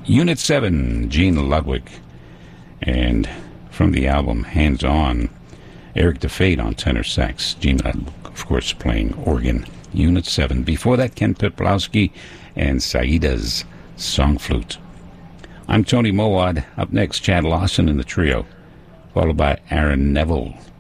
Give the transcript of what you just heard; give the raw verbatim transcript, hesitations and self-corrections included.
Unit seven, Gene Ludwig. And from the album Hands On, Eric DeFate on tenor sax. Gene Ludwig, of course, playing organ. Unit seven. Before that, Ken Peplowski and Saida's Song Flute. I'm Tony Mowad. Up next, Chad Lawson and the Trio, followed by Aaron Neville.